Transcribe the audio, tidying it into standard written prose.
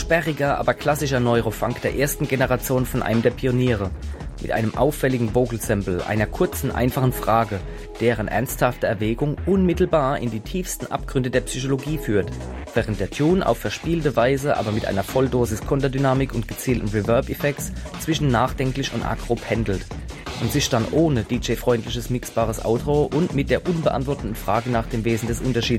sperriger, aber klassischer Neurofunk der ersten Generation von einem der Pioniere. Mit einem auffälligen Vocal-Sample, einer kurzen, einfachen Frage, deren ernsthafte Erwägung unmittelbar in die tiefsten Abgründe der Psychologie führt, während der Tune auf verspielte Weise, aber mit einer Volldosis Konterdynamik und gezielten Reverb-Effekts zwischen nachdenklich und aggro pendelt und sich dann ohne DJ-freundliches mixbares Outro und mit der unbeantworteten Frage nach dem Wesen des Unterschieds